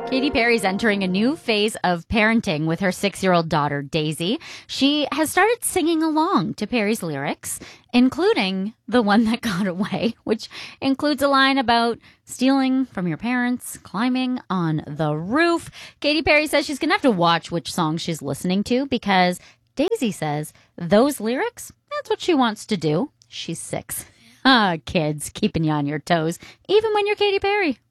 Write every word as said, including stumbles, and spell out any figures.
Katy Perry's entering a new phase of parenting with her six-year-old daughter, Daisy. She has started singing along to Perry's lyrics, including the one that got away, which includes a line about stealing from your parents, climbing on the roof. Katy Perry says she's going to have to watch which song she's listening to because Daisy says those lyrics, that's what she wants to do. She's six. Ah, kids, keeping you on your toes, even when you're Katy Perry.